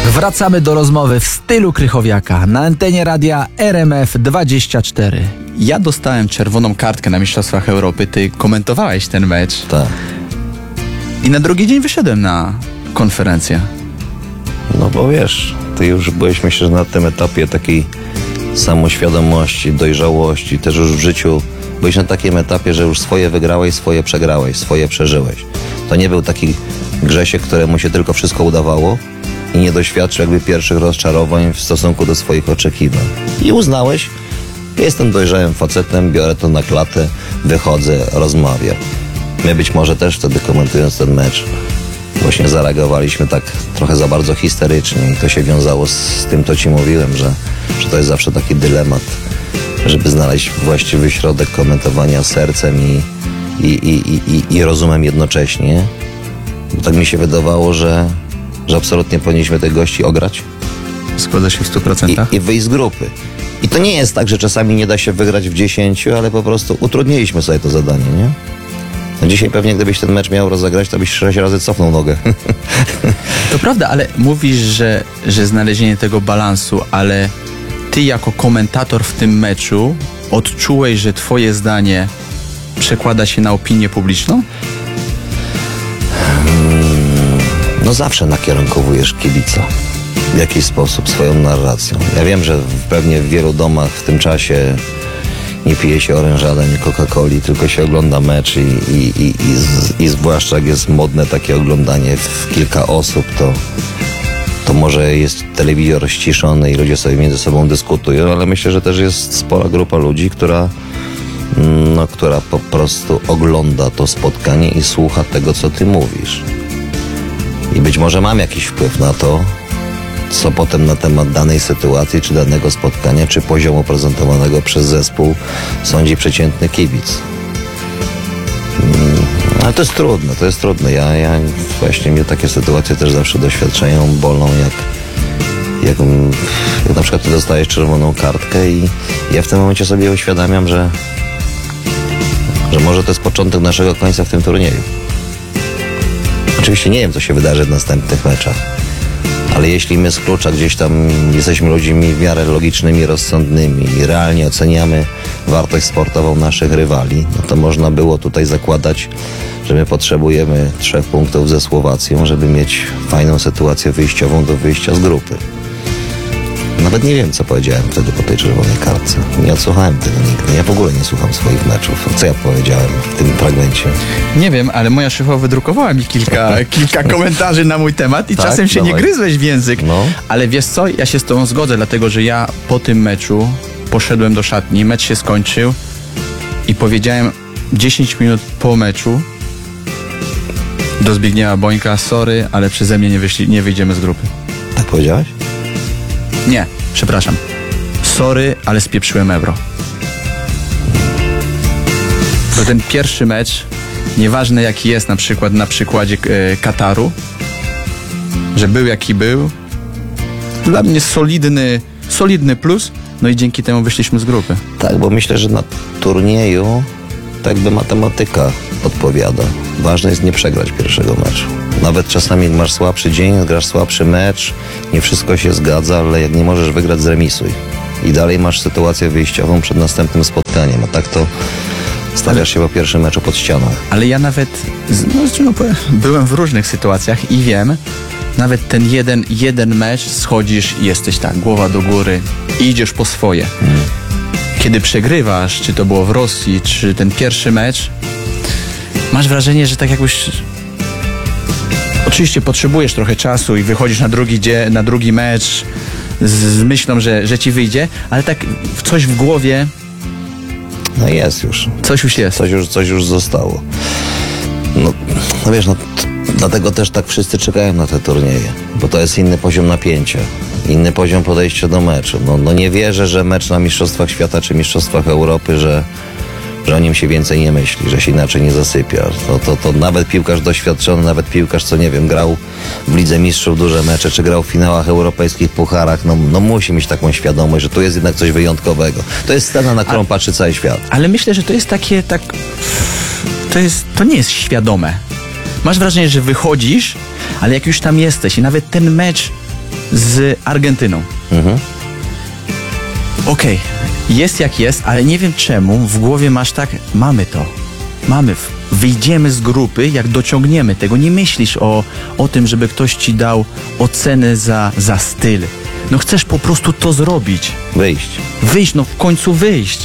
Wracamy do rozmowy w stylu Krychowiaka na antenie radia RMF24. Ja dostałem czerwoną kartkę na Mistrzostwach Europy, ty komentowałeś ten mecz. Tak. I na drugi dzień wyszedłem na konferencję. No bo wiesz, ty już byłeś, myślę, że na tym etapie takiej samoświadomości, dojrzałości, też już w życiu byłeś na takim etapie, że już swoje wygrałeś, swoje przegrałeś, swoje przeżyłeś. To nie był taki Grzesiek, któremu się tylko wszystko udawało i nie doświadczył jakby pierwszych rozczarowań w stosunku do swoich oczekiwań. I uznałeś, jestem dojrzałym facetem, biorę to na klatę, wychodzę, rozmawiam. My być może też wtedy, komentując ten mecz, właśnie zareagowaliśmy tak trochę za bardzo histerycznie i to się wiązało z tym, co ci mówiłem, że to jest zawsze taki dylemat, żeby znaleźć właściwy środek komentowania sercem i rozumem jednocześnie. Bo tak mi się wydawało, że absolutnie powinniśmy tych gości ograć. Zgodzę się w 100%. I wyjść z grupy. I to nie jest tak, że czasami nie da się wygrać w 10, ale po prostu utrudniliśmy sobie to zadanie, nie? No dzisiaj pewnie gdybyś ten mecz miał rozegrać, to byś 6 razy cofnął nogę. To prawda, ale mówisz, że znalezienie tego balansu, ale ty jako komentator w tym meczu odczułeś, że twoje zdanie przekłada się na opinię publiczną? No zawsze nakierunkowujesz kibica w jakiś sposób swoją narracją. Ja wiem, że pewnie w wielu domach w tym czasie nie pije się orężada, nie Coca-Coli, tylko się ogląda mecz i zwłaszcza jak jest modne takie oglądanie w kilka osób, to może jest telewizor ściszony i ludzie sobie między sobą dyskutują, ale myślę, że też jest spora grupa ludzi, która po prostu ogląda to spotkanie i słucha tego, co ty mówisz. I być może mam jakiś wpływ na to, co potem na temat danej sytuacji, czy danego spotkania, czy poziomu prezentowanego przez zespół sądzi przeciętny kibic. Ale to jest trudne. Ja właśnie mnie takie sytuacje też zawsze doświadczają, bolą, jak na przykład ty dostajesz czerwoną kartkę i ja w tym momencie sobie uświadamiam, że może to jest początek naszego końca w tym turnieju. Oczywiście nie wiem, co się wydarzy w następnych meczach, ale jeśli my z klucza gdzieś tam jesteśmy ludźmi w miarę logicznymi, rozsądnymi i realnie oceniamy wartość sportową naszych rywali, no to można było tutaj zakładać, że my potrzebujemy 3 punktów ze Słowacją, żeby mieć fajną sytuację wyjściową do wyjścia z grupy. Nawet nie wiem, co powiedziałem wtedy po tej czerwonej kartce. Nie odsłuchałem tego nigdy. Ja w ogóle nie słucham swoich meczów. Co ja powiedziałem w tym fragmencie? Nie wiem, ale moja szefowa wydrukowała mi kilka komentarzy na mój temat i tak? czasem się nie gryzłeś w język. No. Ale wiesz co, ja się z tobą zgodzę, dlatego że ja po tym meczu poszedłem do szatni, mecz się skończył i powiedziałem 10 minut po meczu do Zbigniewa Bońka: sorry, ale przeze mnie nie wyjdziemy z grupy. Tak powiedziałeś? Nie, przepraszam. Sorry, ale spieprzyłem Euro. To ten pierwszy mecz, nieważne jaki jest, na przykładzie Kataru, że był jaki był, dla mnie solidny plus, no i dzięki temu wyszliśmy z grupy. Tak, bo myślę, że na turnieju tak by matematyka odpowiada. Ważne jest nie przegrać pierwszego meczu. Nawet czasami jak masz słabszy dzień, grasz słabszy mecz, nie wszystko się zgadza, ale jak nie możesz wygrać, zremisuj. I dalej masz sytuację wyjściową przed następnym spotkaniem, a tak to stawiasz się po pierwszym meczu pod ścianą. Ale ja nawet byłem w różnych sytuacjach i wiem, nawet ten jeden mecz schodzisz i jesteś tak, głowa do góry i idziesz po swoje. Kiedy przegrywasz, czy to było w Rosji, czy ten pierwszy mecz, masz wrażenie, że tak jakbyś... Oczywiście potrzebujesz trochę czasu i wychodzisz na drugi mecz z myślą, że ci wyjdzie, ale tak coś w głowie... No jest już. Coś już jest. Coś już zostało. No wiesz, dlatego też tak wszyscy czekają na te turnieje, bo to jest inny poziom napięcia, inny poziom podejścia do meczu. No nie wierzę, że mecz na Mistrzostwach Świata czy Mistrzostwach Europy, że o nim się więcej nie myśli, że się inaczej nie zasypia. To nawet piłkarz doświadczony, nawet piłkarz, co nie wiem, grał w Lidze Mistrzów duże mecze, czy grał w finałach europejskich, pucharach, no musi mieć taką świadomość, że tu jest jednak coś wyjątkowego. To jest scena, na którą patrzy cały świat. Ale myślę, że to jest takie, to nie jest świadome. Masz wrażenie, że wychodzisz, ale jak już tam jesteś i nawet ten mecz z Argentyną. Okej, jest jak jest, ale nie wiem czemu w głowie masz tak, mamy to, wyjdziemy z grupy, jak dociągniemy tego. Nie myślisz o tym, żeby ktoś ci dał ocenę za styl. No chcesz po prostu to zrobić. Wyjść, no w końcu wyjść.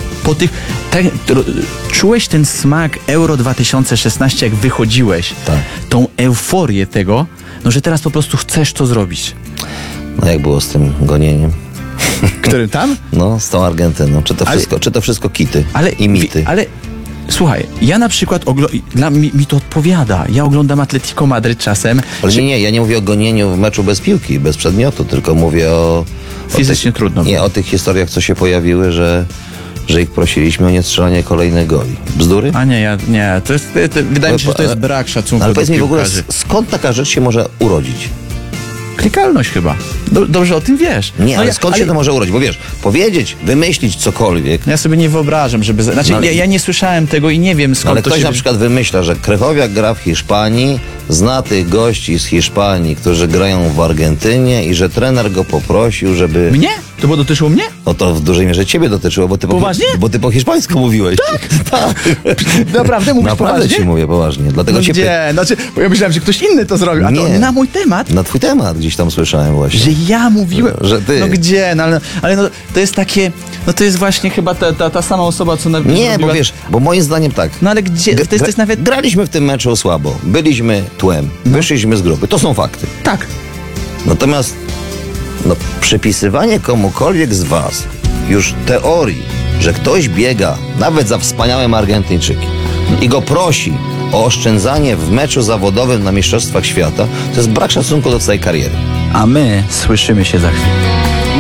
Czułeś ten smak Euro 2016, jak wychodziłeś. Tak. Tą euforię tego, no że teraz po prostu chcesz to zrobić. No jak było z tym gonieniem? Którym tam? No, z tą Argentyną. Czy to wszystko kity i mity? Ale słuchaj, ja na przykład mi to odpowiada. Ja oglądam Atletico Madryt czasem. Ale nie, ja nie mówię o gonieniu w meczu bez piłki, bez przedmiotu, tylko mówię o... Fizycznie trudno. Nie, o tych historiach, co się pojawiły, że ich prosiliśmy o niestrzelanie kolejnych goli. Bzdury? A nie, wydaje mi się, że to jest brak szacunku ale do powiedz mi w ogóle, piłkarzy. skąd taka rzecz się może urodzić? Klikalność chyba. Dobrze o tym wiesz. Nie, ale skąd się to może urodzić? Bo wiesz, powiedzieć, wymyślić cokolwiek... Ja sobie nie wyobrażam, żeby... Znaczy, ja nie słyszałem tego i nie wiem skąd ale to ktoś się... na przykład wymyśla, że Krychowiak gra w Hiszpanii, zna tych gości z Hiszpanii, którzy grają w Argentynie i że trener go poprosił, żeby... Mnie? To dotyczyło mnie? No to w dużej mierze ciebie dotyczyło, bo ty Poważnie? Bo ty po hiszpańsku mówiłeś. Tak. Naprawdę mówisz Naprawdę poważnie? ci mówię poważnie. Dlatego No cię gdzie? Znaczy, bo ja myślałem, że ktoś inny to zrobił. A to Nie. na mój temat? Na twój temat gdzieś tam słyszałem właśnie. Że ja mówiłem? Że ty. No gdzie? No, ale no, to jest takie... No to jest właśnie chyba ta sama osoba, co... Nie, bo wiesz, bo moim zdaniem tak. No ale gdzie? To jest nawet... Graliśmy w tym meczu słabo. Byliśmy tłem. Wyszliśmy z grupy. To są fakty. Tak. Natomiast przypisywanie komukolwiek z was już teorii, że ktoś biega nawet za wspaniałym Argentyńczykiem i go prosi o oszczędzanie w meczu zawodowym na Mistrzostwach Świata, to jest brak szacunku do całej kariery. A my słyszymy się za chwilę.